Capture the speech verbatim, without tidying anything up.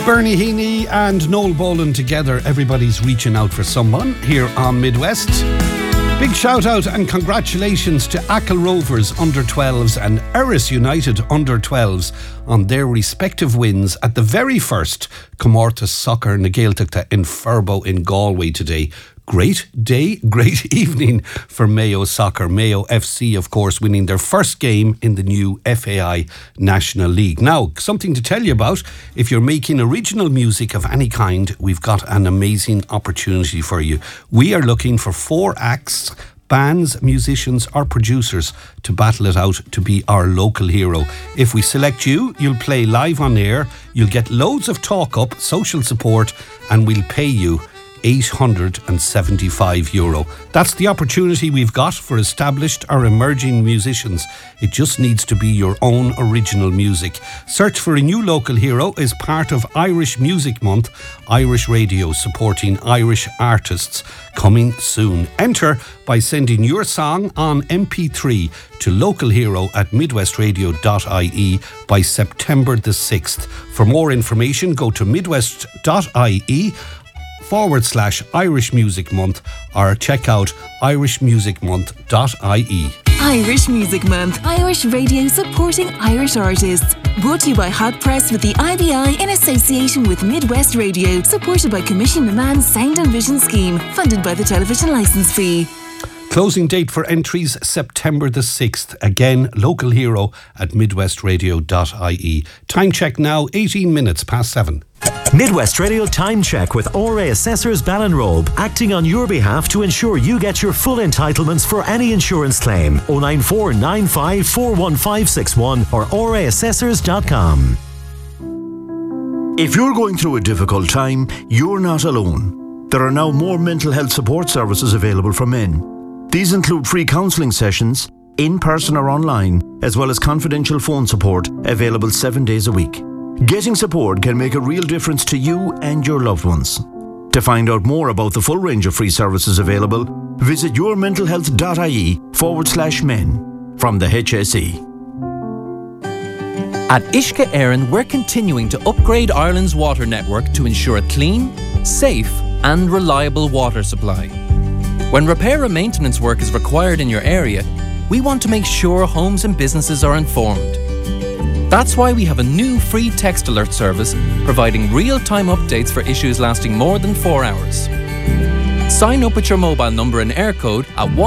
Bernie Heaney and Noel Boland together. Everybody's reaching out for someone here on Midwest. Big shout out and congratulations to Achill Rovers under twelves and Erris United under twelves on their respective wins at the very first Comórtas Soccer na Gaeltachta in Furbo in Galway today. Great day, great evening for Mayo Soccer. Mayo F C, of course, winning their first game in the new F A I National League. Now, something to tell you about. If you're making original music of any kind, we've got an amazing opportunity for you. We are looking for four acts, bands, musicians or producers to battle it out to be our local hero. If we select you, you'll play live on air, you'll get loads of talk up, social support, and we'll pay you eight hundred seventy-five euro. That's the opportunity we've got for established or emerging musicians. It just needs to be your own original music. Search for a new local hero as part of Irish Music Month. Irish Radio supporting Irish artists coming soon. Enter by sending your song on M P three to localhero at midwestradio dot I E by September the sixth. For more information, go to midwest dot I E forward slash Irish Music Month or check out irish music month dot I E. Irish Music Month. Irish Radio supporting Irish artists. Brought to you by Hot Press with the I B I in association with Midwest Radio. Supported by Commission Milan's Sound and Vision Scheme. Funded by the television licence fee. Closing date for entries September the sixth. Again, local hero at midwestradio dot I E. Time check now, eighteen minutes past seven. Midwest Radio Time Check with O R A Assessors Ballinrobe, acting on your behalf to ensure you get your full entitlements for any insurance claim. oh nine four nine five four one five six one or o r a assessors dot com. If you're going through a difficult time, you're not alone. There are now more mental health support services available for men. These include free counselling sessions, in person or online, as well as confidential phone support available seven days a week. Getting support can make a real difference to you and your loved ones. To find out more about the full range of free services available, visit yourmentalhealth dot I E forward slash men from the H S E. At Uisce Éireann, we're continuing to upgrade Ireland's water network to ensure a clean, safe and reliable water supply. When repair and maintenance work is required in your area, we want to make sure homes and businesses are informed. That's why we have a new free text alert service providing real-time updates for issues lasting more than four hours. Sign up with your mobile number and air code at one